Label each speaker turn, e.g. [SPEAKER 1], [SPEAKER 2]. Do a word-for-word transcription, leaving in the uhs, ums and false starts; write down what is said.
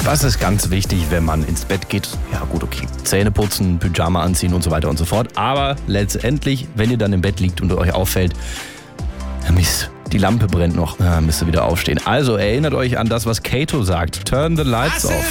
[SPEAKER 1] Was ist ganz wichtig, wenn man ins Bett geht? Ja gut, okay, Zähne putzen, Pyjama anziehen und so weiter und so fort. Aber letztendlich, wenn ihr dann im Bett liegt und euch auffällt, Mist, die Lampe brennt noch, ah, müsst ihr wieder aufstehen. Also erinnert euch an das, was Kato sagt. Turn the lights off.